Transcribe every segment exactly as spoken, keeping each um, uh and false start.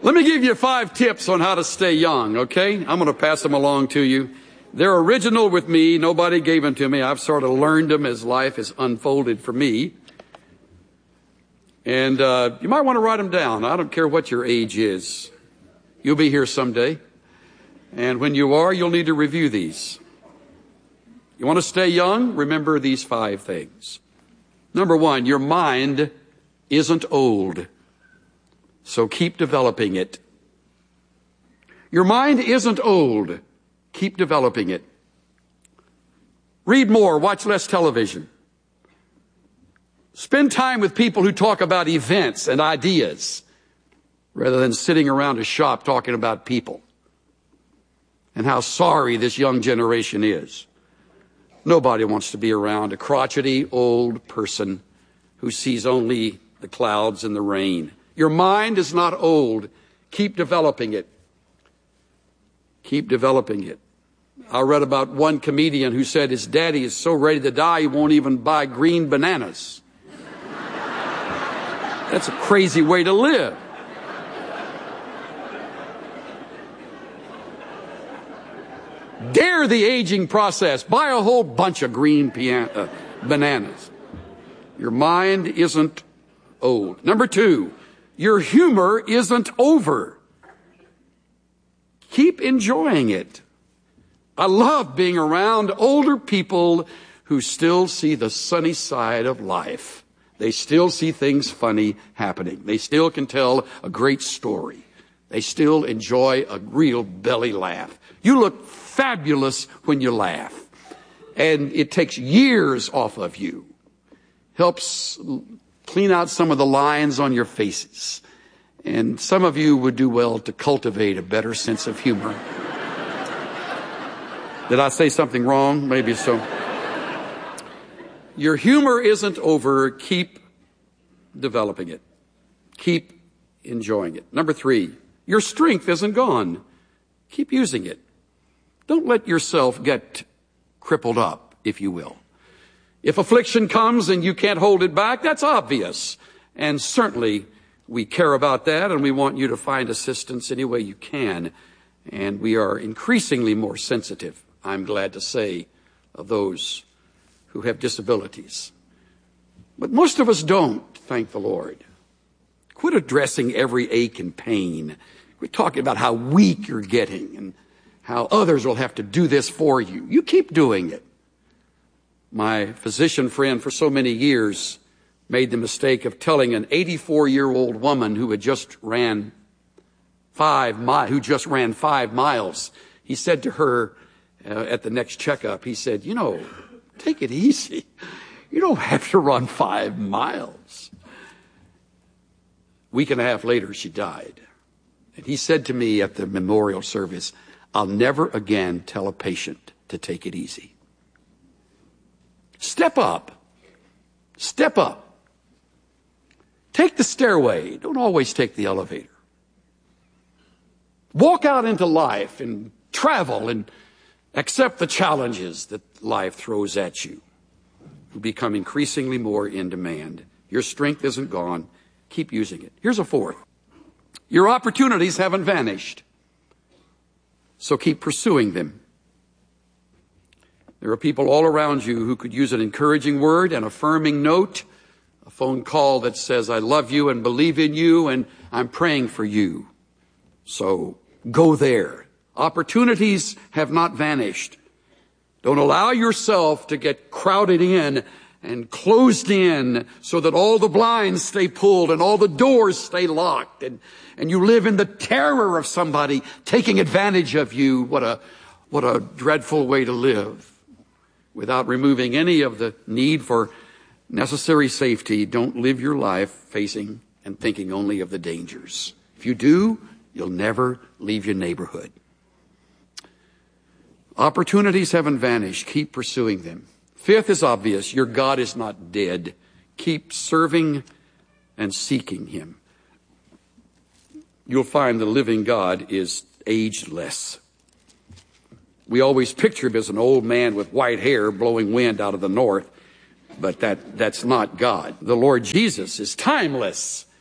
Let me give you five tips on how to stay young, okay? I'm going to pass them along to you. They're original with me. Nobody gave them to me. I've sort of learned them as life has unfolded for me. And uh, you might want to write them down. I don't care what your age is. You'll be here someday. And when you are, you'll need to review these. You want to stay young? Remember these five things. Number one, your mind isn't old, so keep developing it. Your mind isn't old. Keep developing it. Read more, watch less television. Spend time with people who talk about events and ideas rather than sitting around a shop talking about people and how sorry this young generation is. Nobody wants to be around a crotchety old person who sees only the clouds and the rain. Your mind is not old. Keep developing it. Keep developing it. I read about one comedian who said his daddy is so ready to die he won't even buy green bananas. That's a crazy way to live. Dare the aging process. Buy a whole bunch of green pian- uh, bananas. Your mind isn't old. Number two, your humor isn't over. Keep enjoying it. I love being around older people who still see the sunny side of life. They still see things funny happening. They still can tell a great story. They still enjoy a real belly laugh. You look fabulous when you laugh. And it takes years off of you. Helps clean out some of the lines on your faces. And some of you would do well to cultivate a better sense of humor. Did I say something wrong? Maybe so. Your humor isn't over. Keep developing it. Keep enjoying it. Number three, your strength isn't gone. Keep using it. Don't let yourself get crippled up, if you will. If affliction comes and you can't hold it back, that's obvious. And certainly we care about that, and we want you to find assistance any way you can. And we are increasingly more sensitive, I'm glad to say, of those who have disabilities. But most of us don't, thank the Lord. Quit addressing every ache and pain. We're talking about how weak you're getting and how others will have to do this for you. You keep doing it. My physician friend for so many years made the mistake of telling an eighty-four-year-old woman who had just ran five mi- who just ran five miles. He said to her uh, at the next checkup, he said, you know, take it easy. You don't have to run five miles. A week and a half later, she died. And he said to me at the memorial service, I'll never again tell a patient to take it easy. Step up. Step up. Take the stairway. Don't always take the elevator. Walk out into life and travel and accept the challenges that life throws at you. You become increasingly more in demand. Your strength isn't gone. Keep using it. Here's a fourth. Your opportunities haven't vanished. So keep pursuing them. There are people all around you who could use an encouraging word, an affirming note, a phone call that says, I love you and believe in you and I'm praying for you. So go there. Opportunities have not vanished. Don't allow yourself to get crowded in and closed in so that all the blinds stay pulled and all the doors stay locked and, and you live in the terror of somebody taking advantage of you. What a, what a dreadful way to live. Without removing any of the need for necessary safety, don't live your life facing and thinking only of the dangers. If you do, you'll never leave your neighborhood. Opportunities haven't vanished. Keep pursuing them. Fifth is obvious. Your God is not dead. Keep serving and seeking him. You'll find the living God is ageless. We always picture him as an old man with white hair blowing wind out of the north, but that, that's not God. The Lord Jesus is timeless.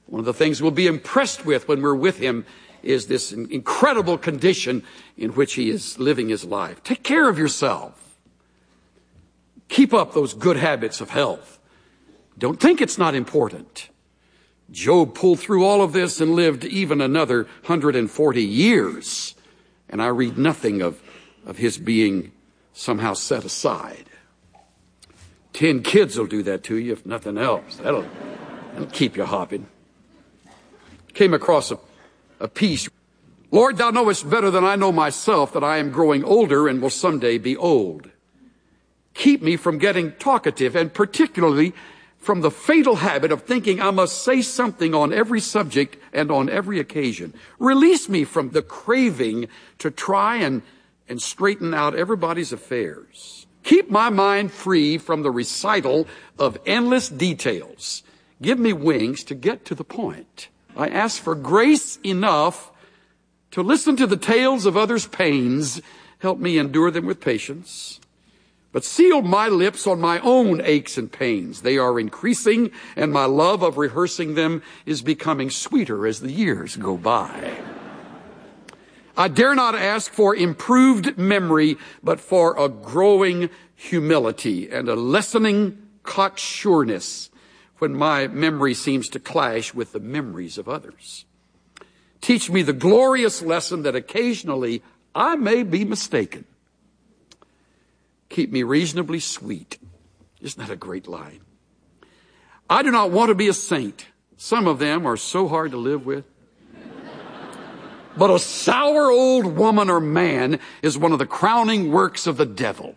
One of the things we'll be impressed with when we're with him is this incredible condition in which he is living his life. Take care of yourself. Keep up those good habits of health. Don't think it's not important. Job pulled through all of this and lived even another one hundred forty years. And I read nothing of, of his being somehow set aside. Ten kids will do that to you, if nothing else. That'll, that'll keep you hopping. Came across a, a piece. Lord, thou knowest better than I know myself that I am growing older and will someday be old. Keep me from getting talkative, and particularly from the fatal habit of thinking I must say something on every subject and on every occasion. Release me from the craving to try and, and straighten out everybody's affairs. Keep my mind free from the recital of endless details. Give me wings to get to the point. I ask for grace enough to listen to the tales of others' pains. Help me endure them with patience. But seal my lips on my own aches and pains. They are increasing, and my love of rehearsing them is becoming sweeter as the years go by. I dare not ask for improved memory, but for a growing humility and a lessening cocksureness when my memory seems to clash with the memories of others. Teach me the glorious lesson that occasionally I may be mistaken. Keep me reasonably sweet. Isn't that a great line? I do not want to be a saint. Some of them are so hard to live with. But a sour old woman or man is one of the crowning works of the devil.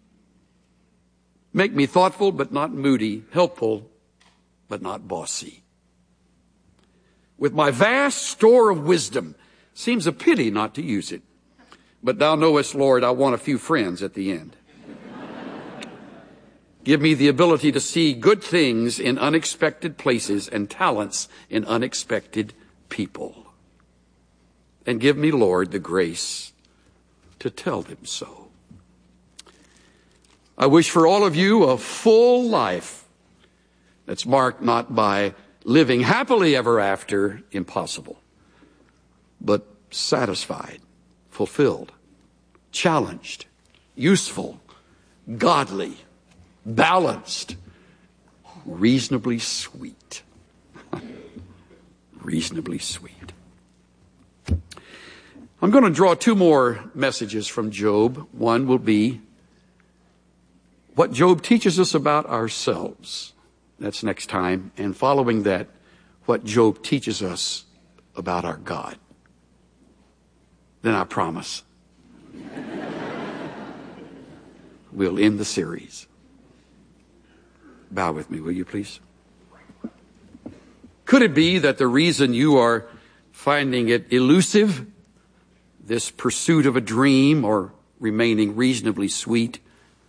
Make me thoughtful but not moody, helpful but not bossy. With my vast store of wisdom, seems a pity not to use it. But thou knowest, Lord, I want a few friends at the end. Give me the ability to see good things in unexpected places and talents in unexpected people. And give me, Lord, the grace to tell them so. I wish for all of you a full life that's marked not by living happily ever after, impossible, but satisfied, fulfilled, challenged, useful, godly, balanced, reasonably sweet. Reasonably sweet. I'm going to draw two more messages from Job. One will be what Job teaches us about ourselves. That's next time. And following that, what Job teaches us about our God. Then I promise we'll end the series. Bow with me, will you please? Could it be that the reason you are finding it elusive, this pursuit of a dream or remaining reasonably sweet,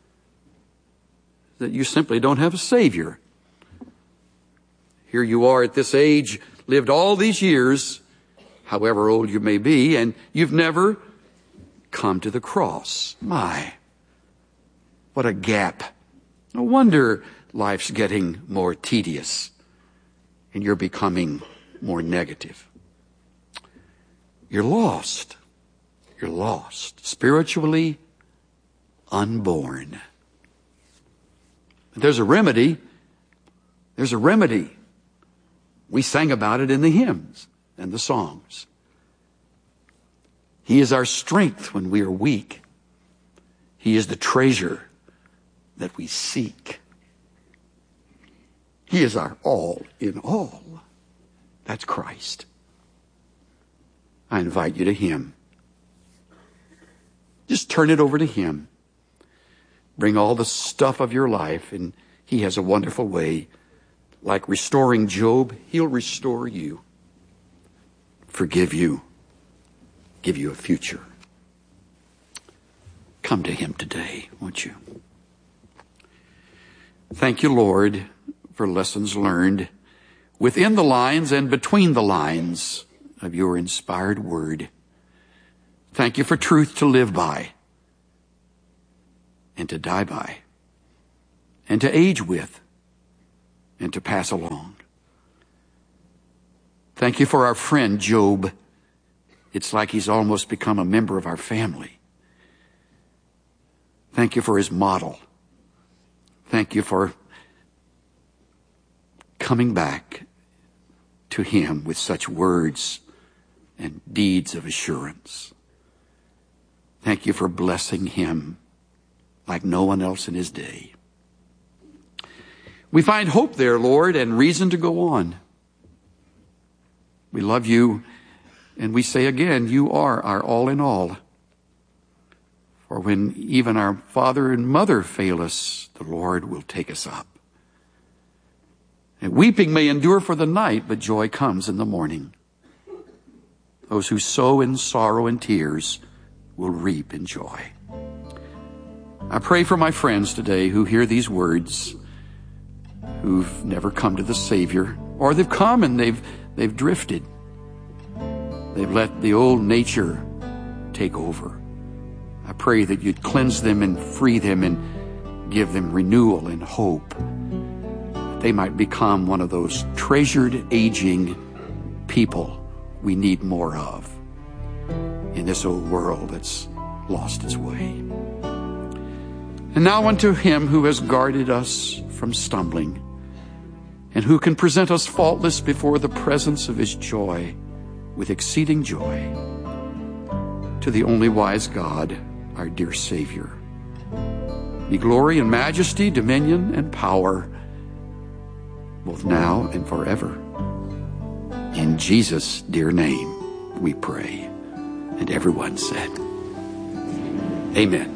that you simply don't have a Savior? Here you are at this age, lived all these years, however old you may be, and you've never come to the cross. My, what a gap. No wonder life's getting more tedious and you're becoming more negative. You're lost. You're lost. Spiritually unborn. But there's a remedy. There's a remedy. We sang about it in the hymns and the songs. He is our strength when we are weak. He is the treasure that we seek. He is our all in all. That's Christ. I invite you to Him. Just turn it over to Him. Bring all the stuff of your life, and He has a wonderful way. Like restoring Job, He'll restore you, forgive you, give you a future. Come to Him today, won't you? Thank you, Lord, for lessons learned within the lines and between the lines of your inspired word. Thank you for truth to live by and to die by and to age with and to pass along. Thank you for our friend, Job. It's like he's almost become a member of our family. Thank you for his model. Thank you for coming back to him with such words and deeds of assurance. Thank you for blessing him like no one else in his day. We find hope there, Lord, and reason to go on. We love you, and we say again, you are our all in all. For when even our father and mother fail us, the Lord will take us up. And weeping may endure for the night, but joy comes in the morning. Those who sow in sorrow and tears will reap in joy. I pray for my friends today who hear these words, who've never come to the Savior, or they've come and they've they've drifted. They've let the old nature take over. I pray that you'd cleanse them and free them and give them renewal and hope. That they might become one of those treasured, aging people we need more of in this old world that's lost its way. And now unto him who has guarded us from stumbling and who can present us faultless before the presence of his joy with exceeding joy, to the only wise God, our dear Savior, be glory and majesty, dominion and power, both now and forever. In Jesus' dear name we pray. And everyone said, amen.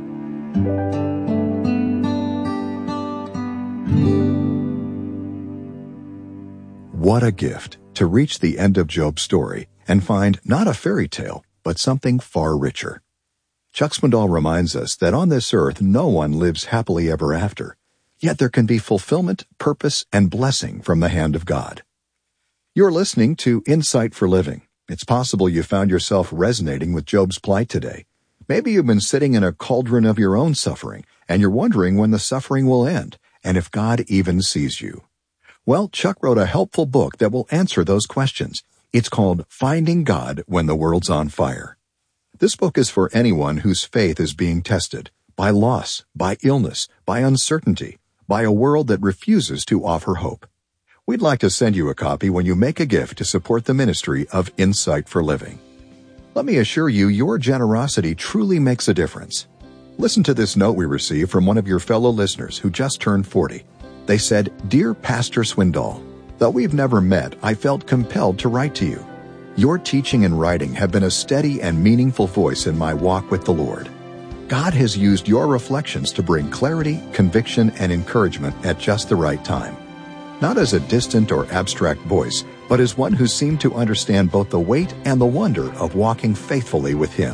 What a gift to reach the end of Job's story and find not a fairy tale, but something far richer. Chuck Swindoll reminds us that on this earth no one lives happily ever after, yet there can be fulfillment, purpose, and blessing from the hand of God. You're listening to Insight for Living. It's possible you found yourself resonating with Job's plight today. Maybe you've been sitting in a cauldron of your own suffering, and you're wondering when the suffering will end, and if God even sees you. Well, Chuck wrote a helpful book that will answer those questions. It's called Finding God When the World's on Fire. This book is for anyone whose faith is being tested by loss, by illness, by uncertainty, by a world that refuses to offer hope. We'd like to send you a copy when you make a gift to support the ministry of Insight for Living. Let me assure you, your generosity truly makes a difference. Listen to this note we received from one of your fellow listeners who just turned forty. They said, "Dear Pastor Swindoll, though we've never met, I felt compelled to write to you. Your teaching and writing have been a steady and meaningful voice in my walk with the Lord. God has used your reflections to bring clarity, conviction, and encouragement at just the right time. Not as a distant or abstract voice, but as one who seemed to understand both the weight and the wonder of walking faithfully with Him."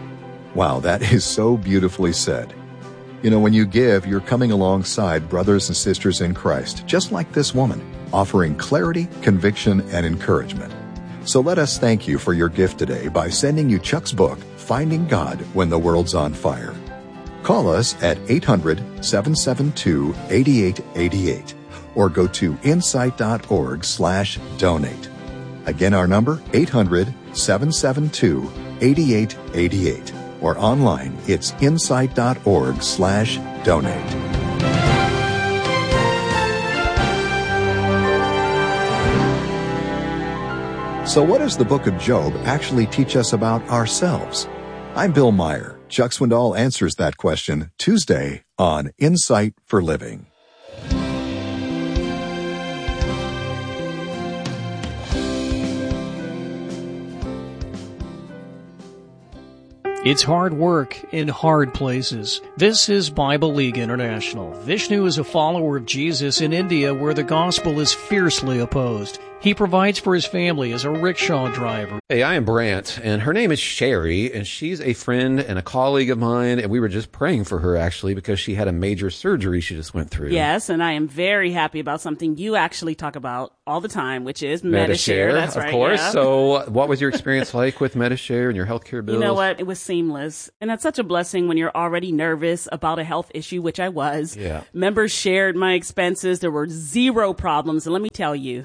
Wow, that is so beautifully said. You know, when you give, you're coming alongside brothers and sisters in Christ, just like this woman, offering clarity, conviction, and encouragement. So let us thank you for your gift today by sending you Chuck's book, Finding God When the World's on Fire. Call us at eight hundred, seven seven two, eight eight eight eight or go to insight.org slash donate. Again, our number, eight hundred, seven seven two, eight eight eight eight. Or online, it's insight.org slash donate. So what does the book of Job actually teach us about ourselves? I'm Bill Meyer. Chuck Swindoll answers that question Tuesday on Insight for Living. It's hard work in hard places. This is Bible League International. Vishnu is a follower of Jesus in India where the gospel is fiercely opposed. He provides for his family as a rickshaw driver. Hey, I am Brant, and her name is Sherry, and she's a friend and a colleague of mine, and we were just praying for her, actually, because she had a major surgery she just went through. Yes, and I am very happy about something you actually talk about all the time, which is Medi-Share. That's of right, course. yeah. So what was your experience like with Medi-Share and your healthcare bills? You know what? It was seamless. And it's such a blessing when you're already nervous about a health issue, which I was. Yeah. Members shared my expenses. There were zero problems. And let me tell you,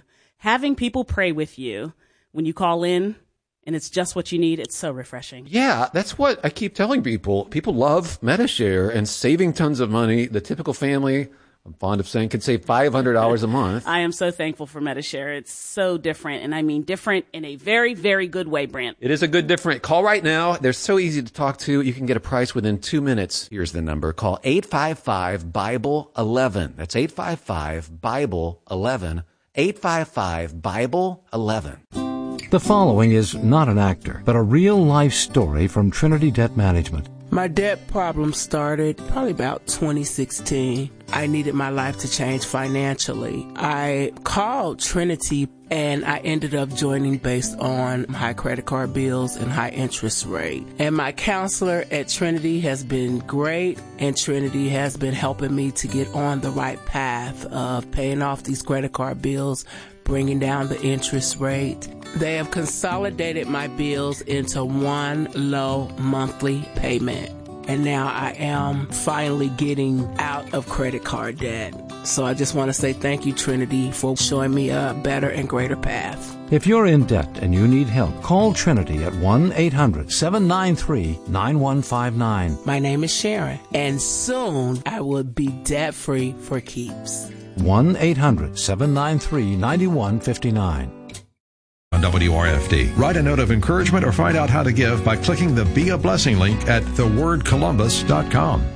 having people pray with you when you call in and it's just what you need, it's so refreshing. Yeah, that's what I keep telling people. People love Medi-Share and saving tons of money. The typical family, I'm fond of saying, could save five hundred dollars a month. I am so thankful for Medi-Share. It's so different, and I mean different in a very, very good way, Brent. It is a good different. Call right now. They're so easy to talk to. You can get a price within two minutes. Here's the number. Call eight five five, Bible eleven. That's eight five five, Bible eleven. eight five five, Bible eleven. The following is not an actor, but a real-life story from Trinity Debt Management. My debt problem started probably about twenty sixteen. I needed my life to change financially. I called Trinity and I ended up joining based on high credit card bills and high interest rate. And my counselor at Trinity has been great, and Trinity has been helping me to get on the right path of paying off these credit card bills, bringing down the interest rate. They have consolidated my bills into one low monthly payment. And now I am finally getting out of credit card debt. So I just want to say thank you, Trinity, for showing me a better and greater path. If you're in debt and you need help, call Trinity at one eight hundred, seven nine three, nine one five nine. My name is Sharon, and soon I will be debt-free for keeps. one eight hundred, seven nine three, nine one five nine. On W R F D. Write a note of encouragement or find out how to give by clicking the Be a Blessing link at the word columbus dot com.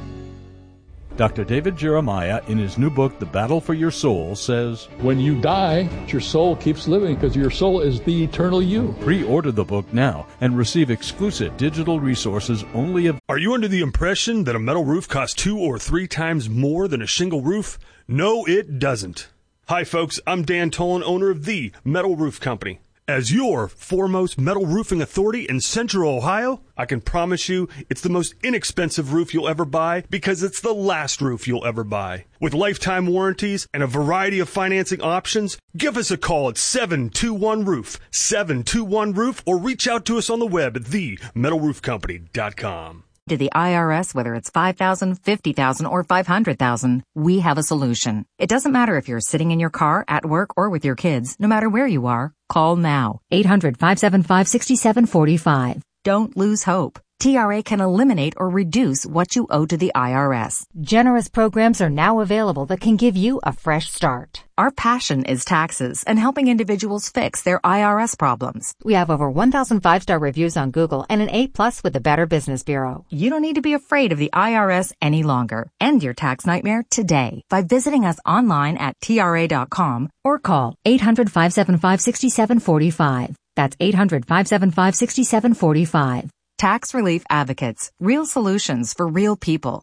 Doctor David Jeremiah, in his new book, The Battle for Your Soul, says, when you die, your soul keeps living because your soul is the eternal you. Pre-order the book now and receive exclusive digital resources only of... Are you under the impression that a metal roof costs two or three times more than a shingle roof? No, it doesn't. Hi, folks. I'm Dan Tolan, owner of The Metal Roof Company. As your foremost metal roofing authority in Central Ohio, I can promise you it's the most inexpensive roof you'll ever buy because it's the last roof you'll ever buy. With lifetime warranties and a variety of financing options, give us a call at seven two one roof, seven two one roof, or reach out to us on the web at the metal roof company dot com. To the I R S, whether it's five thousand dollars, fifty thousand dollars, or five hundred thousand dollars, we have a solution. It doesn't matter if you're sitting in your car, at work, or with your kids. No matter where you are, call now. eight hundred, five seven five, six seven four five. Don't lose hope. T R A can eliminate or reduce what you owe to the I R S. Generous programs are now available that can give you a fresh start. Our passion is taxes and helping individuals fix their I R S problems. We have over one thousand five-star reviews on Google and an A plus with the Better Business Bureau. You don't need to be afraid of the I R S any longer. End your tax nightmare today by visiting us online at T R A dot com or call eight hundred, five seven five, six seven four five. That's eight hundred, five seven five, six seven four five. Tax Relief Advocates. Real solutions for real people.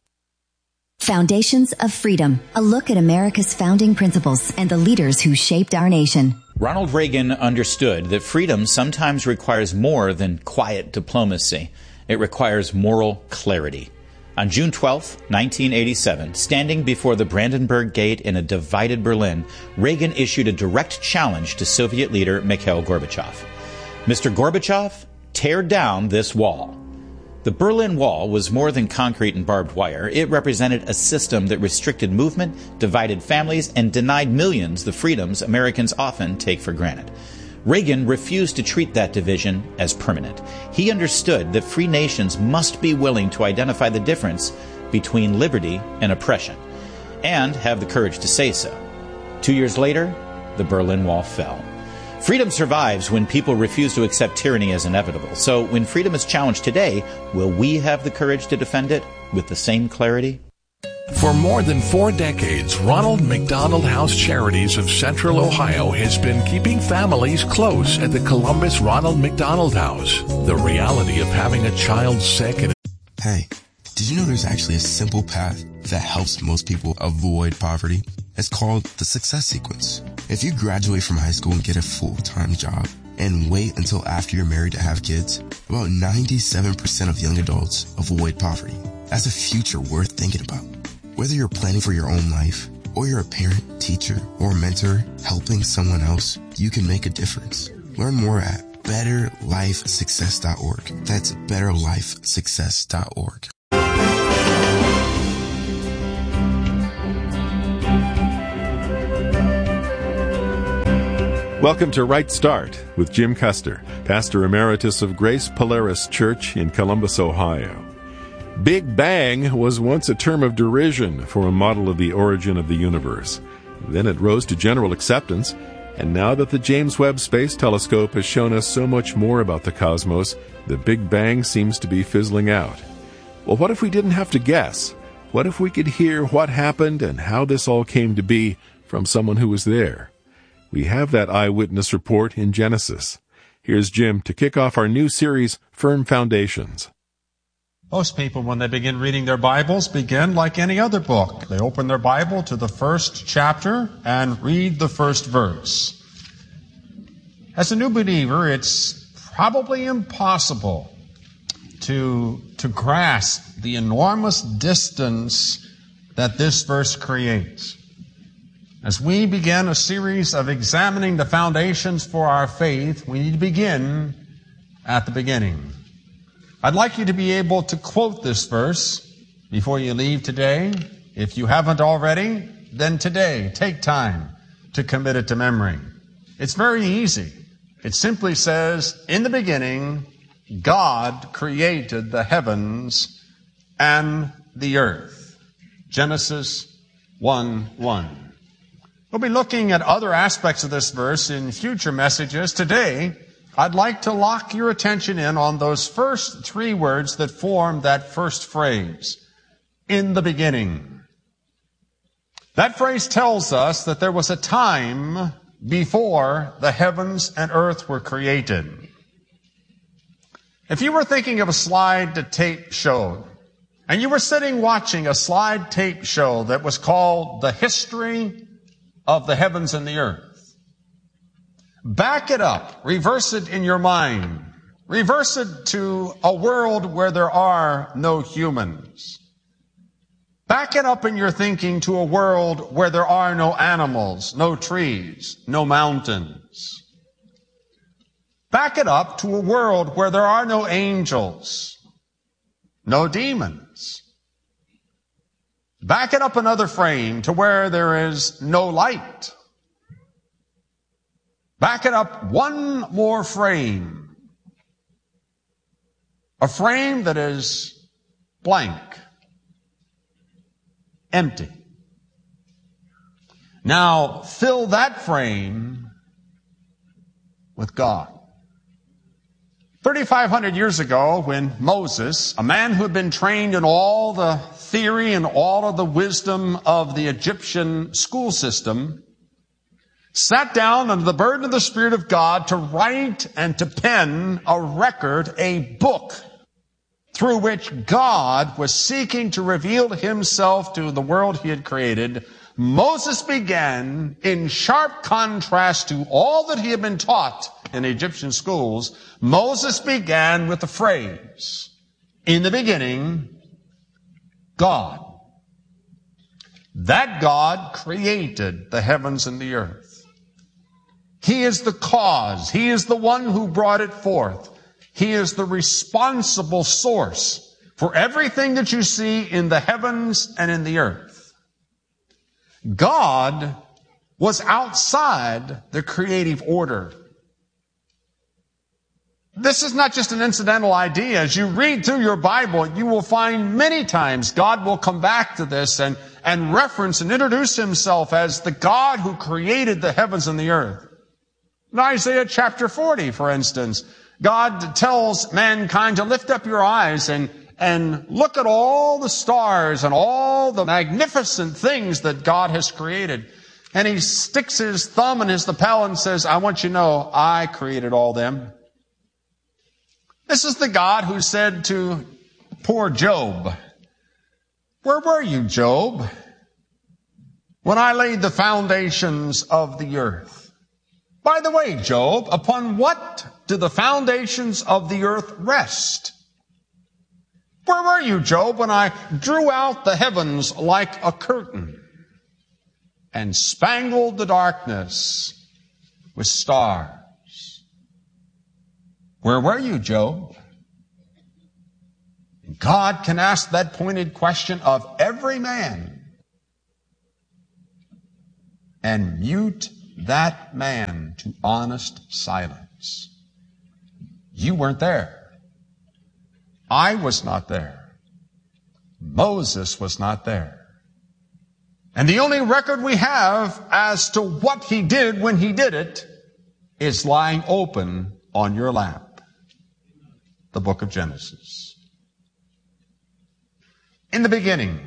Foundations of Freedom. A look at America's founding principles and the leaders who shaped our nation. Ronald Reagan understood that freedom sometimes requires more than quiet diplomacy. It requires moral clarity. On June twelfth, nineteen eighty-seven, standing before the Brandenburg Gate in a divided Berlin, Reagan issued a direct challenge to Soviet leader Mikhail Gorbachev. Mister Gorbachev, tear down this wall. The Berlin Wall was more than concrete and barbed wire. It represented a system that restricted movement, divided families, and denied millions the freedoms Americans often take for granted. Reagan refused to treat that division as permanent. He understood that free nations must be willing to identify the difference between liberty and oppression, and have the courage to say so. Two years later, the Berlin Wall fell. Freedom survives when people refuse to accept tyranny as inevitable. So when freedom is challenged today, will we have the courage to defend it with the same clarity? For more than four decades, Ronald McDonald House Charities of Central Ohio has been keeping families close at the Columbus Ronald McDonald House. The reality of having a child sick and... Hey, did you know there's actually a simple path that helps most people avoid poverty? It's called the Success Sequence. If you graduate from high school and get a full-time job and wait until after you're married to have kids, about ninety-seven percent of young adults avoid poverty. That's a future worth thinking about. Whether you're planning for your own life, or you're a parent, teacher, or mentor helping someone else, you can make a difference. Learn more at better life success dot org. That's better life success dot org. Welcome to Right Start with Jim Custer, Pastor Emeritus of Grace Polaris Church in Columbus, Ohio. Big Bang was once a term of derision for a model of the origin of the universe. Then it rose to general acceptance, and now that the James Webb Space Telescope has shown us so much more about the cosmos, the Big Bang seems to be fizzling out. Well, what if we didn't have to guess? What if we could hear what happened and how this all came to be from someone who was there? We have that eyewitness report in Genesis. Here's Jim to kick off our new series, Firm Foundations. Most people, when they begin reading their Bibles, begin like any other book. They open their Bible to the first chapter and read the first verse. As a new believer, it's probably impossible to, to grasp the enormous distance that this verse creates. As we begin a series of examining the foundations for our faith, we need to begin at the beginning. I'd like you to be able to quote this verse before you leave today. If you haven't already, then today, take time to commit it to memory. It's very easy. It simply says, in the beginning, God created the heavens and the earth. Genesis one one. We'll be looking at other aspects of this verse in future messages. Today, I'd like to lock your attention in on those first three words that form that first phrase, in the beginning. That phrase tells us that there was a time before the heavens and earth were created. If you were thinking of a slide tape show, and you were sitting watching a slide tape show that was called The History of the Heavens and the Earth, back it up, reverse it in your mind, reverse it to a world where there are no humans. Back it up in your thinking to a world where there are no animals, no trees, no mountains. Back it up to a world where there are no angels, no demons. Back it up another frame to where there is no light. Back it up one more frame. A frame that is blank, empty. Now fill that frame with God. thirty-five hundred years ago, when Moses, a man who had been trained in all the theory and all of the wisdom of the Egyptian school system, sat down under the burden of the Spirit of God to write and to pen a record, a book, through which God was seeking to reveal himself to the world he had created, Moses began, in sharp contrast to all that he had been taught in Egyptian schools, Moses began with the phrase, in the beginning, God. That God created the heavens and the earth. He is the cause. He is the one who brought it forth. He is the responsible source for everything that you see in the heavens and in the earth. God was outside the creative order. This is not just an incidental idea. As you read through your Bible, you will find many times God will come back to this and, and reference and introduce himself as the God who created the heavens and the earth. In Isaiah chapter forty, for instance, God tells mankind to lift up your eyes and, and look at all the stars and all the magnificent things that God has created. And he sticks his thumb in his lapel and says, I want you to know, I created all them. This is the God who said to poor Job, where were you, Job, when I laid the foundations of the earth? By the way, Job, upon what do the foundations of the earth rest? Where were you, Job, when I drew out the heavens like a curtain and spangled the darkness with stars? Where were you, Job? God can ask that pointed question of every man and mute that man to honest silence. You weren't there. I was not there. Moses was not there. And the only record we have as to what he did when he did it is lying open on your lap. The book of Genesis. In the beginning.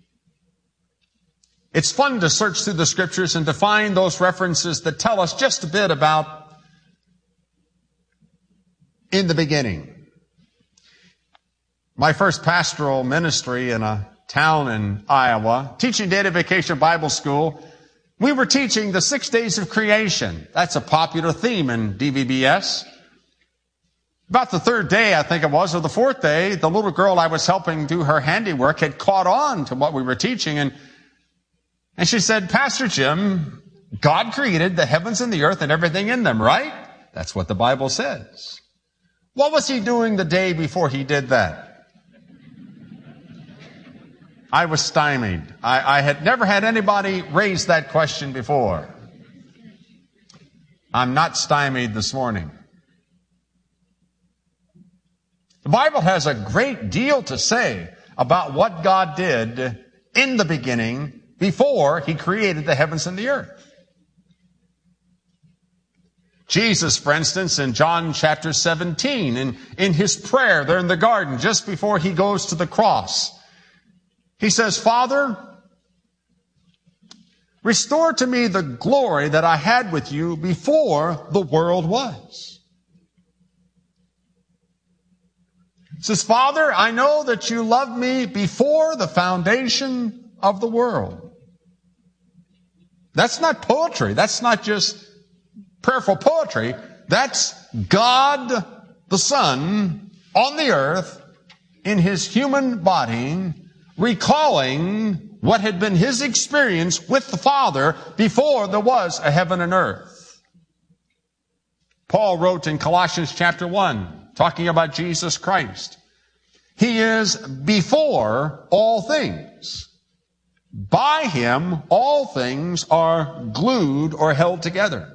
It's fun to search through the scriptures and to find those references that tell us just a bit about in the beginning. My first pastoral ministry in a town in Iowa, teaching Day to Vacation Bible School, we were teaching the six days of creation. That's a popular theme in D V B S. About the third day, I think it was, or the fourth day, the little girl I was helping do her handiwork had caught on to what we were teaching, and And she said, Pastor Jim, God created the heavens and the earth and everything in them, right? That's what the Bible says. What was he doing the day before he did that? I was stymied. I, I had never had anybody raise that question before. I'm not stymied this morning. The Bible has a great deal to say about what God did in the beginning before he created the heavens and the earth. Jesus, for instance, in John chapter seventeen, in, in his prayer there in the garden, just before he goes to the cross, he says, Father, restore to me the glory that I had with you before the world was. He says, Father, I know that you loved me before the foundation of the world. That's not poetry. That's not just prayerful poetry. That's God the Son on the earth in his human body, recalling what had been his experience with the Father before there was a heaven and earth. Paul wrote in Colossians chapter one, talking about Jesus Christ. He is before all things. By him, all things are glued or held together.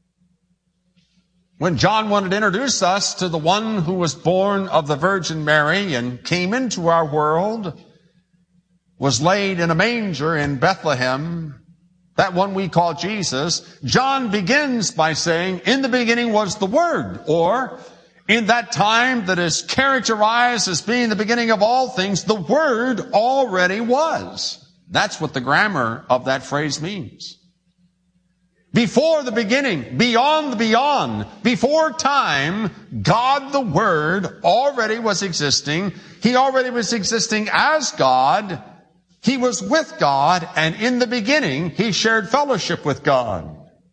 When John wanted to introduce us to the one who was born of the Virgin Mary and came into our world, was laid in a manger in Bethlehem, that one we call Jesus, John begins by saying, in the beginning was the Word, or in that time that is characterized as being the beginning of all things, the Word already was. That's what the grammar of that phrase means. Before the beginning, beyond the beyond, before time, God the Word already was existing. He already was existing as God. He was with God, and in the beginning, he shared fellowship with God.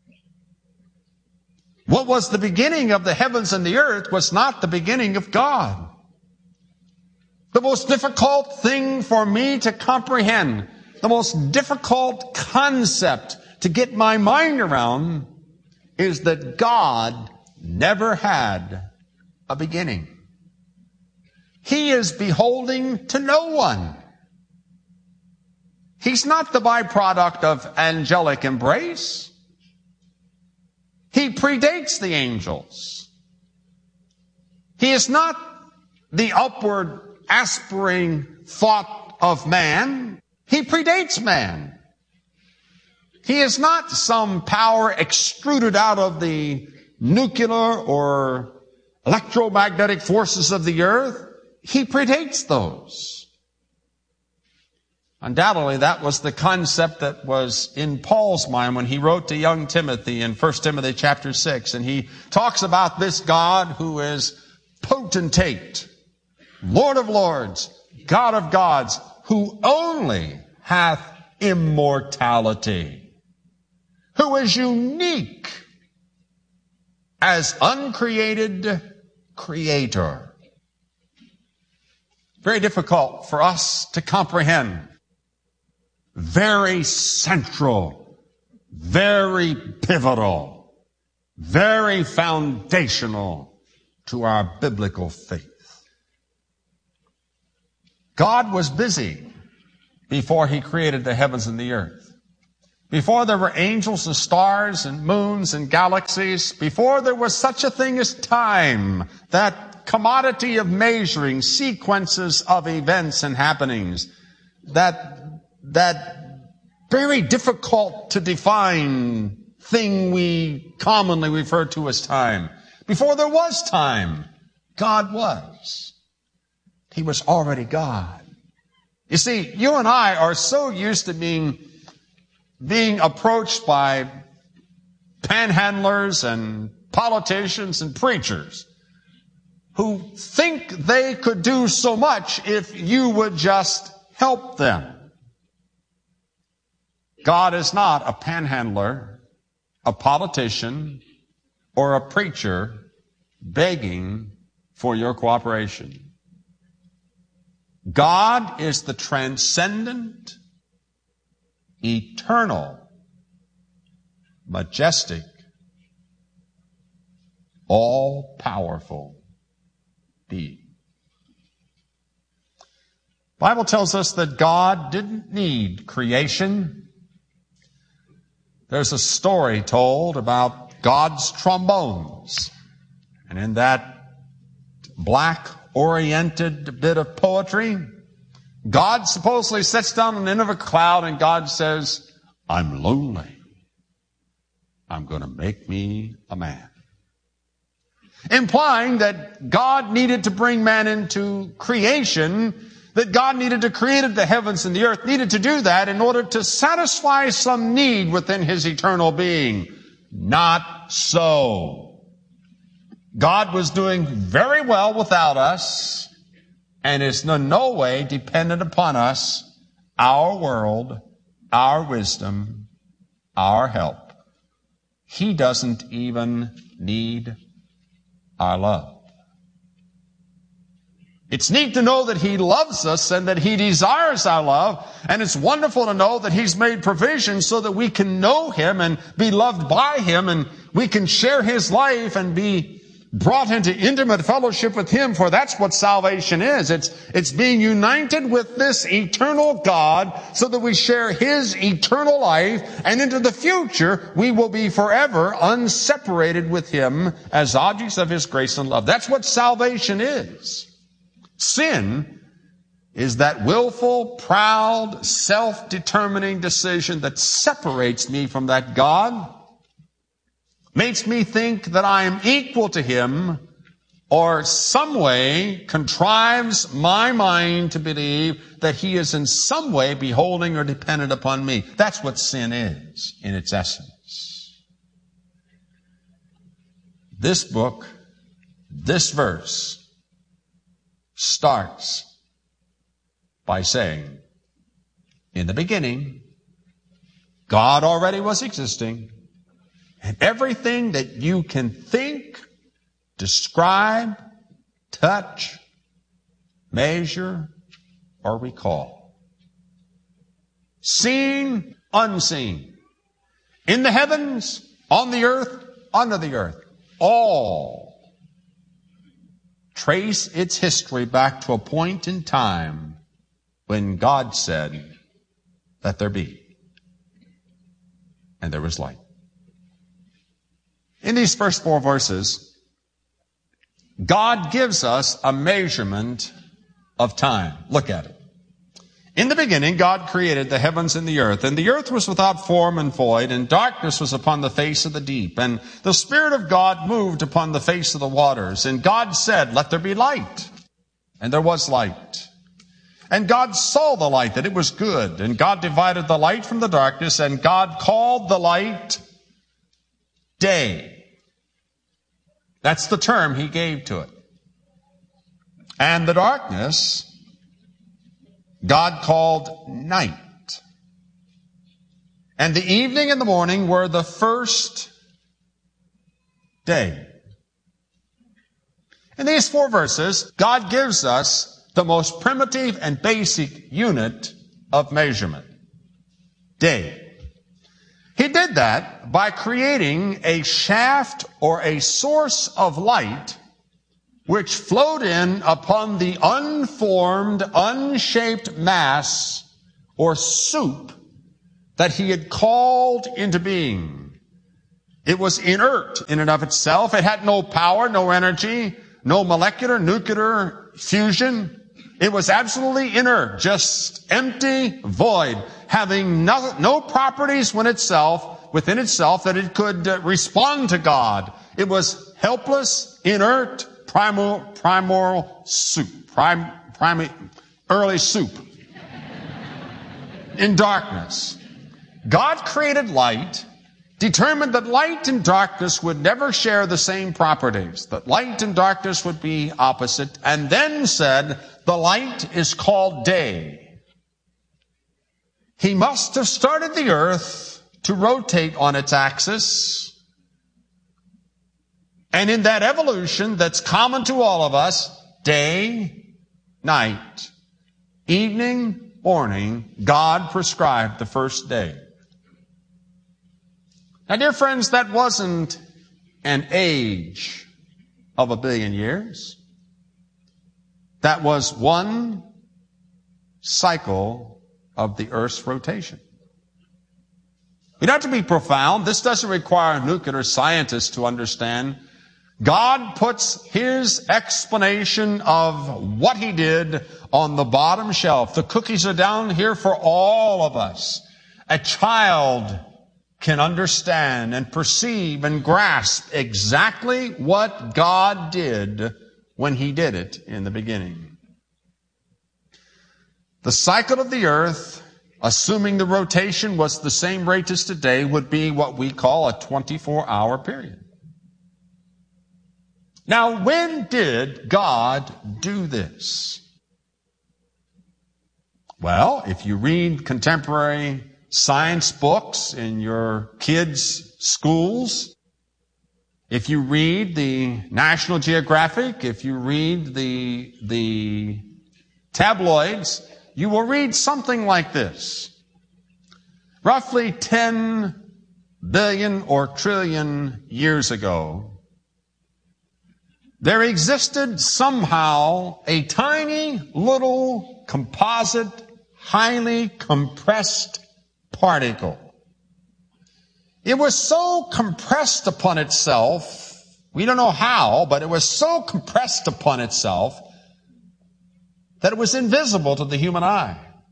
What was the beginning of the heavens and the earth was not the beginning of God. The most difficult thing for me to comprehend, the most difficult concept to get my mind around is that God never had a beginning. He is beholding to no one. He's not the byproduct of angelic embrace. He predates the angels. He is not the upward aspiring thought of man. He predates man. He is not some power extruded out of the nuclear or electromagnetic forces of the earth. He predates those. Undoubtedly, that was the concept that was in Paul's mind when he wrote to young Timothy in First Timothy chapter six. And he talks about this God who is potentate, Lord of lords, God of gods, who only hath immortality, who is unique as uncreated creator. Very difficult for us to comprehend. Very central, very pivotal, very foundational to our biblical faith. God was busy before he created the heavens and the earth. before there were angels and stars and moons and galaxies, before there was such a thing as time, that commodity of measuring sequences of events and happenings, that, that very difficult to define thing we commonly refer to as time. Before there was time, God was. He was already God. You see, you and I are so used to being, being approached by panhandlers and politicians and preachers who think they could do so much if you would just help them. God is not a panhandler, a politician, or a preacher begging for your cooperation. God is the transcendent, eternal, majestic, all-powerful being. The Bible tells us that God didn't need creation. There's a story told about God's trombones. And in that black-oriented bit of poetry, God supposedly sits down on the end of a cloud and God says, I'm lonely. I'm going to make me a man. Implying that God needed to bring man into creation, that God needed to create the heavens and the earth, needed to do that in order to satisfy some need within his eternal being. Not so. God was doing very well without us and is in no way dependent upon us, our world, our wisdom, our help. He doesn't even need our love. It's neat to know that He loves us and that He desires our love. And it's wonderful to know that He's made provision so that we can know Him and be loved by Him, and we can share His life and be brought into intimate fellowship with Him, for that's what salvation is. It's, it's being united with this eternal God so that we share His eternal life, and into the future we will be forever unseparated with Him as objects of His grace and love. That's what salvation is. Sin is that willful, proud, self-determining decision that separates me from that God, makes me think that I am equal to Him, or some way contrives my mind to believe that He is in some way beholding or dependent upon me. That's what sin is in its essence. This book, this verse, starts by saying, in the beginning, God already was existing, and everything that you can think, describe, touch, measure, or recall. Seen, unseen. In the heavens, on the earth, under the earth. All trace its history back to a point in time when God said, let there be. And there was light. In these first four verses, God gives us a measurement of time. Look at it. In the beginning, God created the heavens and the earth, and the earth was without form and void, and darkness was upon the face of the deep. And the Spirit of God moved upon the face of the waters. And God said, let there be light. And there was light. And God saw the light, that it was good. And God divided the light from the darkness, and God called the light day. That's the term He gave to it. And the darkness God called night. And the evening and the morning were the first day. In these four verses, God gives us the most primitive and basic unit of measurement. Day. He did that by creating a shaft or a source of light which flowed in upon the unformed, unshaped mass or soup that he had called into being. It was inert in and of itself. It had no power, no energy, no molecular, nuclear fusion. It was absolutely inert, just empty, void, having no, no properties within itself, within itself that it could uh, respond to God. It was helpless, inert, primal, primordial soup, prim, primi, early soup in darkness. God created light, determined that light and darkness would never share the same properties, that light and darkness would be opposite, and then said, the light is called day. He must have started the earth to rotate on its axis, and in that evolution that's common to all of us, day, night, evening, morning, God prescribed the first day. Now, dear friends, that wasn't an age of a billion years. That was one cycle of the earth's rotation. You don't have to be profound. This doesn't require nuclear scientists to understand. God puts his explanation of what he did on the bottom shelf. The cookies are down here for all of us. A child can understand and perceive and grasp exactly what God did when he did it in the beginning. The cycle of the earth, assuming the rotation was the same rate as today, would be what we call a twenty-four hour period. Now, when did God do this? Well, if you read contemporary science books in your kids' schools, if you read the National Geographic, if you read the, the tabloids, you will read something like this. Roughly ten billion or trillion years ago, there existed somehow a tiny little composite, highly compressed particle. It was so compressed upon itself, we don't know how, but it was so compressed upon itself that it was invisible to the human eye.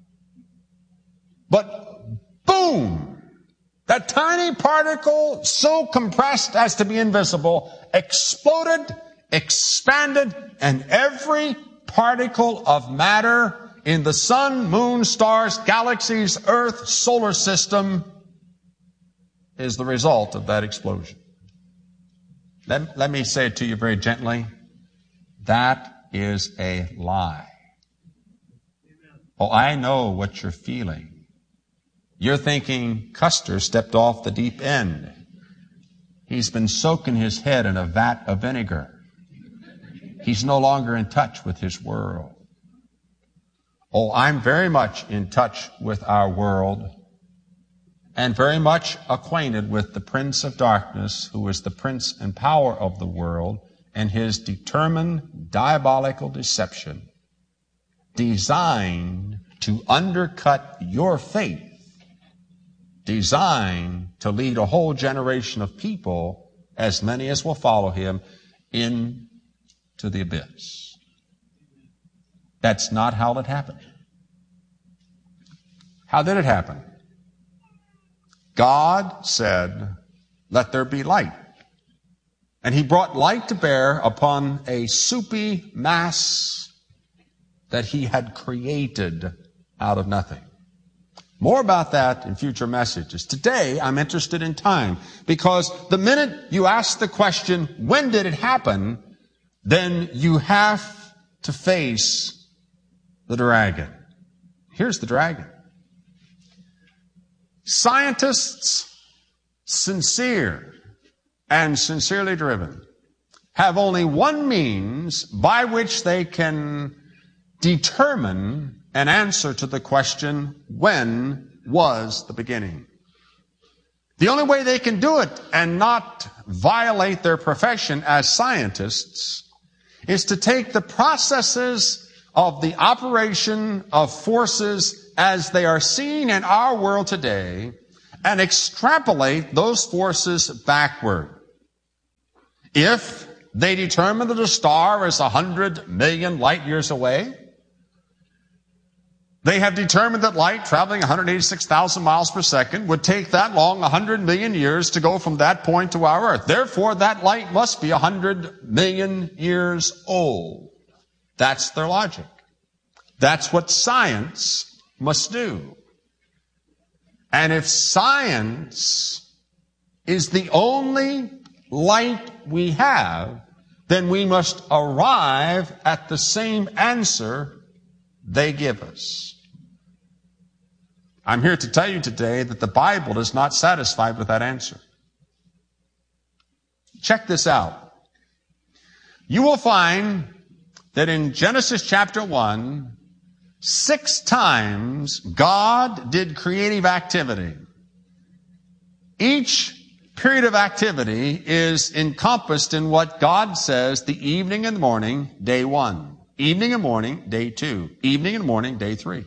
But boom! That tiny particle, so compressed as to be invisible, exploded, expanded, and every particle of matter in the sun, moon, stars, galaxies, earth, solar system is the result of that explosion. Let, let me say it to you very gently. That is a lie. Oh, I know what you're feeling. You're thinking Custer stepped off the deep end. He's been soaking his head in a vat of vinegar. He's no longer in touch with his world. Oh, I'm very much in touch with our world and very much acquainted with the Prince of Darkness, who is the prince and power of the world, and his determined diabolical deception designed to undercut your faith, designed to lead a whole generation of people, as many as will follow him, into the abyss. That's not how it happened. How did it happen? God said, let there be light. And he brought light to bear upon a soupy mass that he had created out of nothing. More about that in future messages. Today, I'm interested in time, because the minute you ask the question, when did it happen, then you have to face the dragon. Here's the dragon. Scientists, sincere and sincerely driven, have only one means by which they can determine an answer to the question, when was the beginning? The only way they can do it and not violate their profession as scientists is to take the processes of the operation of forces as they are seen in our world today and extrapolate those forces backward. If they determine that a star is one hundred million light years away, they have determined that light traveling one hundred eighty-six thousand miles per second would take that long, one hundred million years, to go from that point to our Earth. Therefore, that light must be one hundred million years old. That's their logic. That's what science must do. And if science is the only light we have, then we must arrive at the same answer they give us. I'm here to tell you today that the Bible is not satisfied with that answer. Check this out. You will find that in Genesis chapter one, six times God did creative activity. Each period of activity is encompassed in what God says: the evening and the morning, day one. Evening and morning, day two. Evening and morning, day three.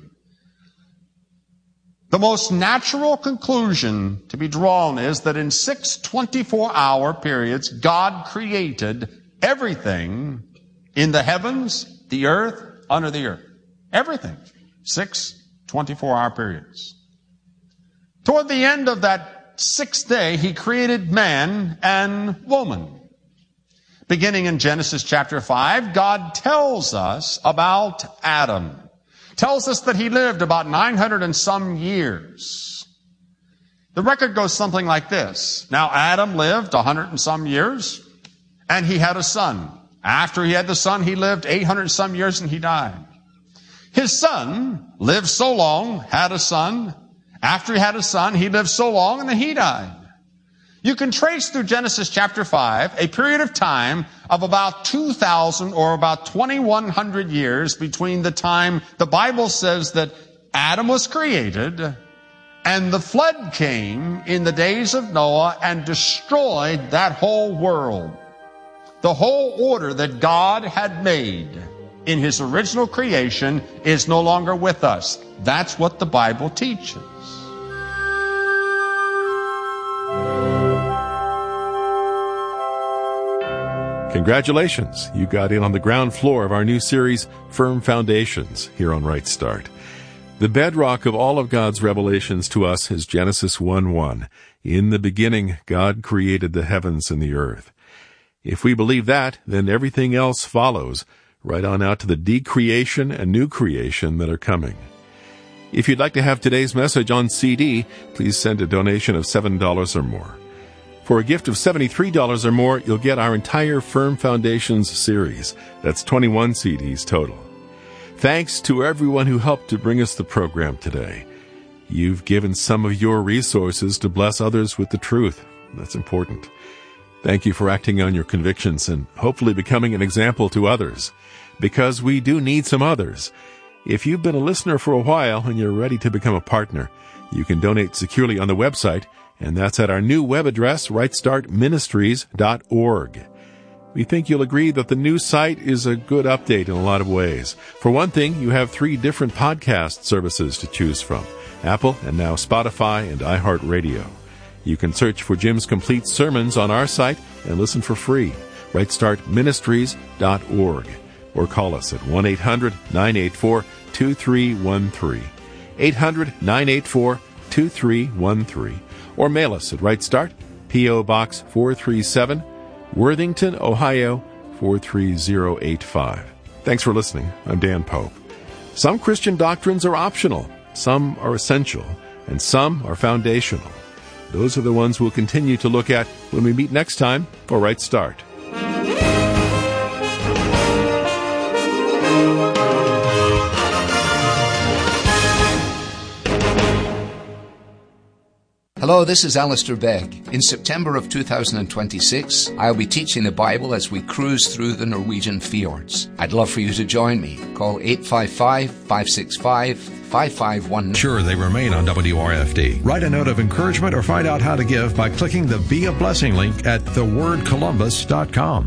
The most natural conclusion to be drawn is that in six twenty-four hour periods, God created everything in the heavens, the earth, under the earth. Everything. Six twenty-four hour periods. Toward the end of that sixth day, He created man and woman. Beginning in Genesis chapter five, God tells us about Adam. Tells us that he lived about nine hundred and some years. The record goes something like this. Now Adam lived a hundred and some years, and he had a son. After he had the son, he lived eight hundred and some years, and he died. His son lived so long, had a son. After he had a son, he lived so long, and then he died. You can trace through Genesis chapter five a period of time of about two thousand or about twenty-one hundred years between the time the Bible says that Adam was created and the flood came in the days of Noah and destroyed that whole world. The whole order that God had made in His original creation is no longer with us. That's what the Bible teaches. Congratulations, you got in on the ground floor of our new series, Firm Foundations, here on Right Start. The bedrock of all of God's revelations to us is Genesis one one. In the beginning, God created the heavens and the earth. If we believe that, then everything else follows, right on out to the decreation and new creation that are coming. If you'd like to have today's message on C D, please send a donation of seven dollars or more. For a gift of seventy-three dollars or more, you'll get our entire Firm Foundations series. That's twenty-one C Ds total. Thanks to everyone who helped to bring us the program today. You've given some of your resources to bless others with the truth. That's important. Thank you for acting on your convictions and hopefully becoming an example to others, because we do need some others. If you've been a listener for a while and you're ready to become a partner, you can donate securely on the website, and that's at our new web address, right start ministries dot org. We think you'll agree that the new site is a good update in a lot of ways. For one thing, you have three different podcast services to choose from: Apple and now Spotify and iHeartRadio. You can search for Jim's complete sermons on our site and listen for free. right start ministries dot org. Or call us at one eight hundred nine eight four two three one three. eight hundred nine eight four two three one three. Or mail us at Right Start, P O. Box four three seven, Worthington, Ohio four three zero eight five. Thanks for listening. I'm Dan Pope. Some Christian doctrines are optional, some are essential, and some are foundational. Those are the ones we'll continue to look at when we meet next time for Right Start. Hello, this is Alistair Begg. In September of two thousand twenty-six, I'll be teaching the Bible as we cruise through the Norwegian fjords. I'd love for you to join me. Call eight five five, five six five, five five one nine. Sure, they remain on W R F D. Write a note of encouragement or find out how to give by clicking the Be a Blessing link at the word columbus dot com.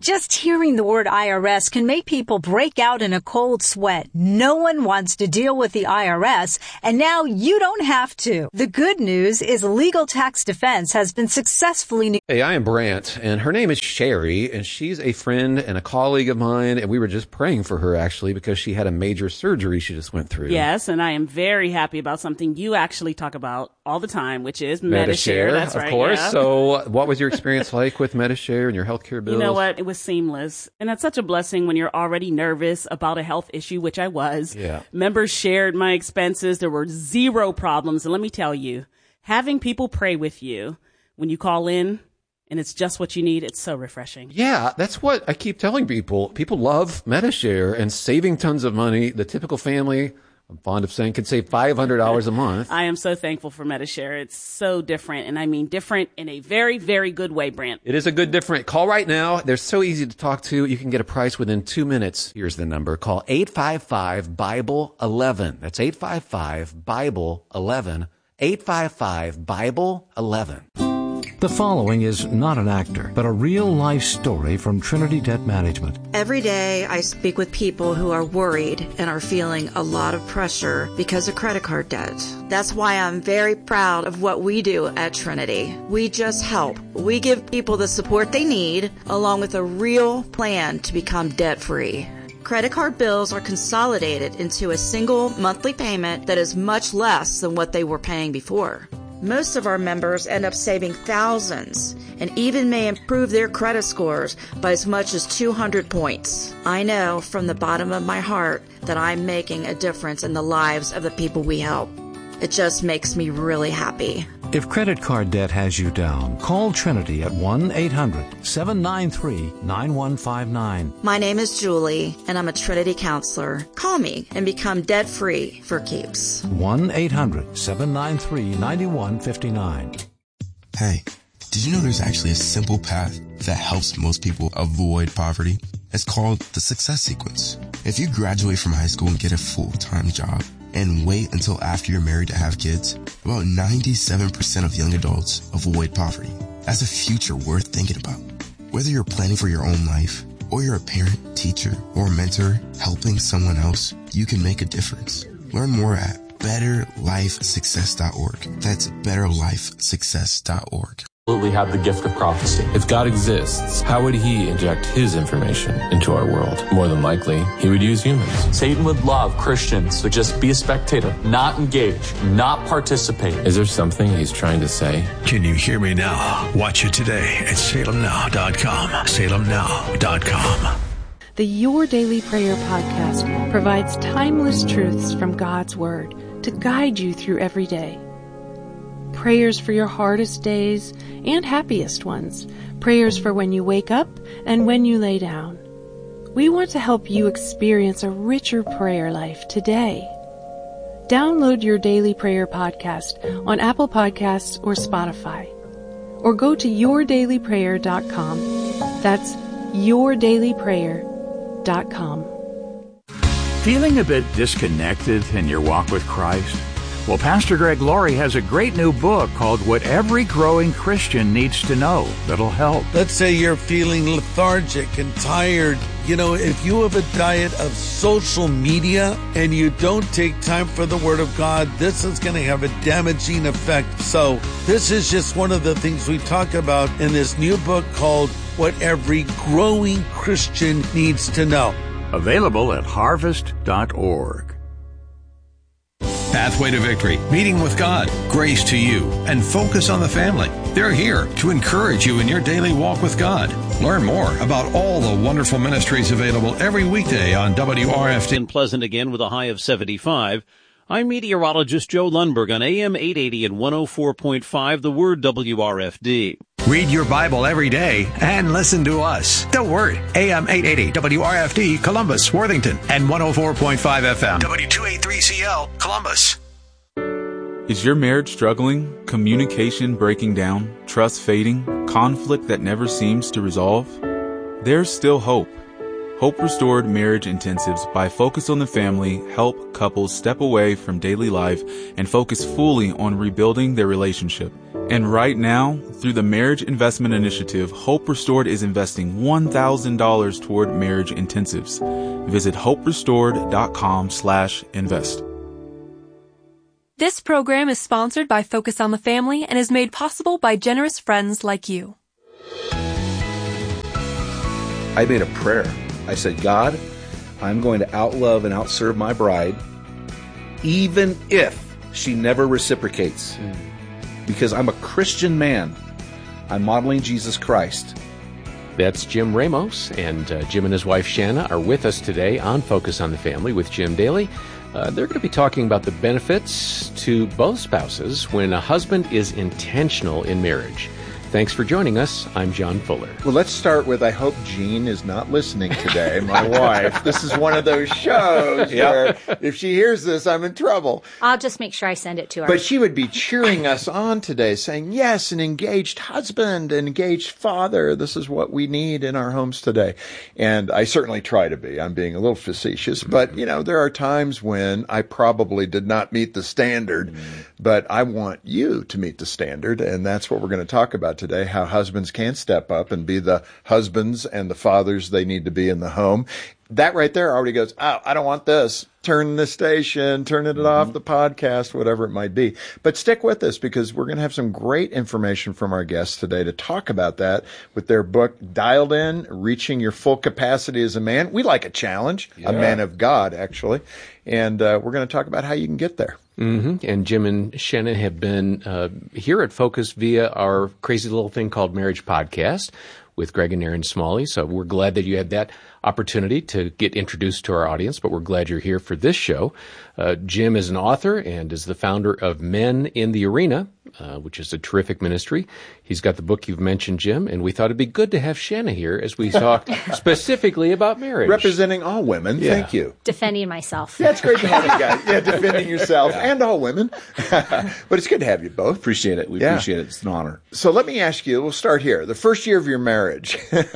Just hearing the word I R S can make people break out in a cold sweat. No one wants to deal with the I R S, and now you don't have to. The good news is Legal Tax Defense has been successfully... Hey, I am Brant, and her name is Sherry, and she's a friend and a colleague of mine, and we were just praying for her, actually, because she had a major surgery she just went through. Yes, and I am very happy about something you actually talk about all the time, which is Medishare. Medishare. That's of right, course. yeah. So what was your experience like with Medishare and your healthcare bills? You know what? It was seamless. And that's such a blessing when you're already nervous about a health issue, which I was. Yeah. Members shared my expenses. There were zero problems. And let me tell you, having people pray with you when you call in and it's just what you need, it's so refreshing. Yeah, that's what I keep telling people. People love Medishare and saving tons of money. The typical family, I'm fond of saying, can save five hundred dollars a month. I am so thankful for Medishare. It's so different, and I mean different in a very, very good way, Brant. It is a good different. Call right now. They're so easy to talk to. You can get a price within two minutes. Here's the number. Call eight five five, Bible eleven. That's eight five five, Bible eleven. eight five five, Bible eleven. The following is not an actor, but a real-life story from Trinity Debt Management. Every day I speak with people who are worried and are feeling a lot of pressure because of credit card debt. That's why I'm very proud of what we do at Trinity. We just help. We give people the support they need, along with a real plan to become debt-free. Credit card bills are consolidated into a single monthly payment that is much less than what they were paying before. Most of our members end up saving thousands and even may improve their credit scores by as much as two hundred points. I know from the bottom of my heart that I'm making a difference in the lives of the people we help. It just makes me really happy. If credit card debt has you down, call Trinity at one eight hundred, seven nine three, nine one five nine. My name is Julie, and I'm a Trinity counselor. Call me and become debt-free for keeps. one eight hundred, seven nine three, nine one five nine. Hey, did you know there's actually a simple path that helps most people avoid poverty? It's called the Success Sequence. If you graduate from high school and get a full-time job, and wait until after you're married to have kids, about ninety-seven percent of young adults avoid poverty. That's a future worth thinking about. Whether you're planning for your own life, or you're a parent, teacher, or mentor helping someone else, you can make a difference. Learn more at better life success dot org. That's better life success dot org. Absolutely have the gift of prophecy. If God exists, how would he inject his information into our world? More than likely, he would use humans. Satan would love Christians to just be a spectator, not engage, not participate. Is there something he's trying to say? Can you hear me now? Watch it today at salem now dot com. salem now dot com. The Your Daily Prayer podcast provides timeless truths from God's Word to guide you through every day. Prayers for your hardest days and happiest ones. Prayers for when you wake up and when you lay down. We want to help you experience a richer prayer life today. Download your Daily Prayer podcast on Apple Podcasts or Spotify. Or go to your daily prayer dot com. That's your daily prayer dot com. Feeling a bit disconnected in your walk with Christ? Well, Pastor Greg Laurie has a great new book called What Every Growing Christian Needs to Know that'll help. Let's say you're feeling lethargic and tired. You know, if you have a diet of social media and you don't take time for the Word of God, this is going to have a damaging effect. So this is just one of the things we talk about in this new book called What Every Growing Christian Needs to Know. Available at harvest dot org. Pathway to Victory, Meeting with God, Grace to You, and Focus on the Family. They're here to encourage you in your daily walk with God. Learn more about all the wonderful ministries available every weekday on W R F D. In Pleasant again with a high of seventy-five. I'm meteorologist Joe Lundberg on A M eight eighty and one oh four point five, The Word W R F D. Read your Bible every day and listen to us. The Word, A M eight eighty, W R F D, Columbus, Worthington, and one oh four point five F M, W two eighty-three C L, Columbus. Is your marriage struggling? Communication breaking down? Trust fading? Conflict that never seems to resolve? There's still hope. Hope Restored Marriage Intensives by Focus on the Family help couples step away from daily life and focus fully on rebuilding their relationship. And right now, through the Marriage Investment Initiative, Hope Restored is investing one thousand dollars toward marriage intensives. Visit hoperestored.com slash invest. This program is sponsored by Focus on the Family and is made possible by generous friends like you. I made a prayer. I said, God, I'm going to outlove and outserve my bride, even if she never reciprocates. Mm. Because I'm a Christian man. I'm modeling Jesus Christ. That's Jim Ramos, and uh, Jim and his wife Shanna are with us today on Focus on the Family with Jim Daly. Uh, they're going to be talking about the benefits to both spouses when a husband is intentional in marriage. Thanks for joining us. I'm John Fuller. Well, let's start with, I hope Jean is not listening today, my wife. This is one of those shows yep. where if she hears this, I'm in trouble. I'll just make sure I send it to her. But she would be cheering us on today, saying, yes, an engaged husband, an engaged father. This is what we need in our homes today. And I certainly try to be. I'm being a little facetious. But, you know, there are times when I probably did not meet the standard. Mm-hmm. But I want you to meet the standard. And that's what we're going to talk about today, how husbands can step up and be the husbands and the fathers they need to be in the home. That right there already goes, oh, I don't want this. Turn the station, turn it mm-hmm. off, the podcast, whatever it might be. But stick with us because we're going to have some great information from our guests today to talk about that with their book, Dialed In, Reaching Your Full Capacity as a Man. We like a challenge, yeah. a man of God, actually. And uh, we're going to talk about how you can get there. Mm-hmm. And Jim and Shannon have been uh, here at Focus via our crazy little thing called Marriage Podcast with Greg and Aaron Smalley. So we're glad that you had that opportunity to get introduced to our audience, but we're glad you're here for this show. Uh, Jim is an author and is the founder of Men in the Arena, uh, which is a terrific ministry. He's got the book you've mentioned, Jim, and we thought it'd be good to have Shanna here as we talk specifically about marriage. Representing all women. Yeah. Thank you. Defending myself. Yeah, it's great to have you guys. Yeah, defending yourself yeah. and all women. But it's good to have you both. Appreciate it. We yeah. appreciate it. It's an honor. So let me ask you, we'll start here. The first year of your marriage.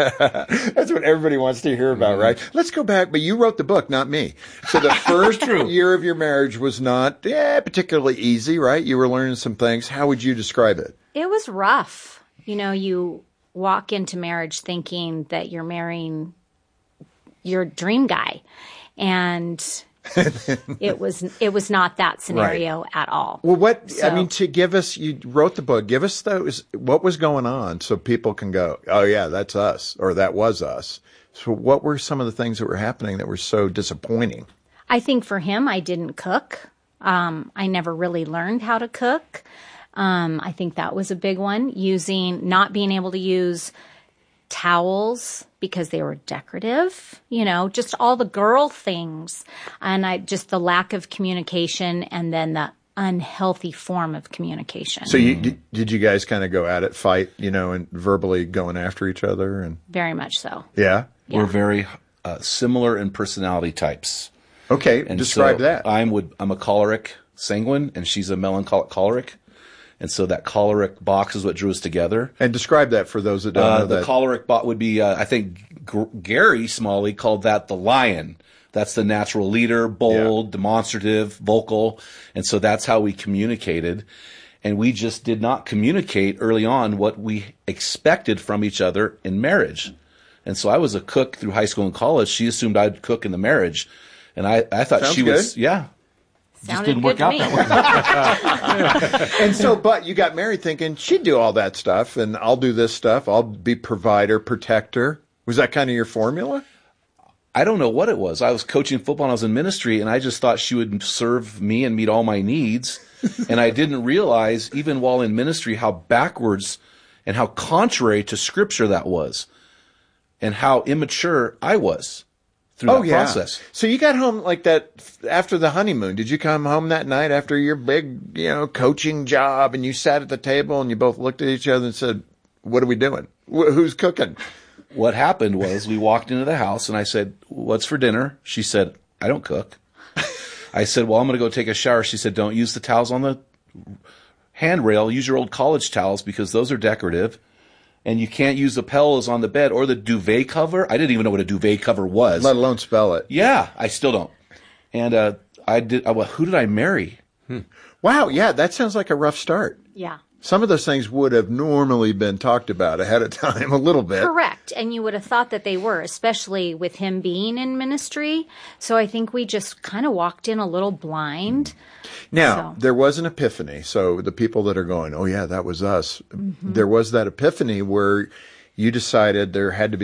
That's what everybody wants to hear about, mm-hmm. right? Let's go back, but you wrote the book, not me. So the first year of your marriage was not yeah, particularly easy, right? You were learning some things. How would you describe it? It was rough. You know, you walk into marriage thinking that you're marrying your dream guy. And it was it was not that scenario right. at all. Well, what, so, I mean, to give us, you wrote the book, give us those, what was going on so people can go, oh yeah, that's us, or that was us. So what were some of the things that were happening that were so disappointing? I think for him, I didn't cook. Um, I never really learned how to cook. Um, I think that was a big one. Using, not being able to use towels because they were decorative, you know, just all the girl things. And I, just the lack of communication and then the unhealthy form of communication. So you, did, did you guys kind of go at it, fight, you know, and verbally going after each other? And very much so. Yeah? Yeah. We're very uh, similar in personality types. Okay, and describe so that. I'm would I'm a choleric sanguine, and she's a melancholic choleric, and so that choleric box is what drew us together. And describe that for those that don't uh, know the that. The choleric box would be, uh, I think G- Gary Smalley called that the lion. That's the natural leader, bold, yeah. demonstrative, vocal, and so that's how we communicated. And we just did not communicate early on what we expected from each other in marriage. And so I was a cook through high school and college. She assumed I'd cook in the marriage. And I, I thought Sounds she good. was, yeah. Sounded just didn't good work to out me. that way. And so, but you got married thinking she'd do all that stuff and I'll do this stuff. I'll be provider, protector. Was that kind of your formula? I don't know what it was. I was coaching football and I was in ministry and I just thought she would serve me and meet all my needs. And I didn't realize, even while in ministry, how backwards and how contrary to Scripture that was. And how immature I was through oh, that yeah. process. So you got home like that after the honeymoon. Did you come home that night after your big, you know, coaching job and you sat at the table and you both looked at each other and said, what are we doing? Wh- who's cooking? What happened was we walked into the house and I said, what's for dinner? She said, I don't cook. I said, well, I'm going to go take a shower. She said, don't use the towels on the handrail. Use your old college towels because those are decorative. And you can't use the pillows on the bed or the duvet cover. I didn't even know what a duvet cover was. Let alone spell it. Yeah, I still don't. And uh, I did. I, well, who did I marry? Hmm. Wow, yeah, that sounds like a rough start. Yeah. Some of those things would have normally been talked about ahead of time a little bit. Correct. And you would have thought that they were, especially with him being in ministry. So I think we just kind of walked in a little blind. Now, so. there was an epiphany. So the people that are going, oh, yeah, that was us. Mm-hmm. There was that epiphany where you decided there had to be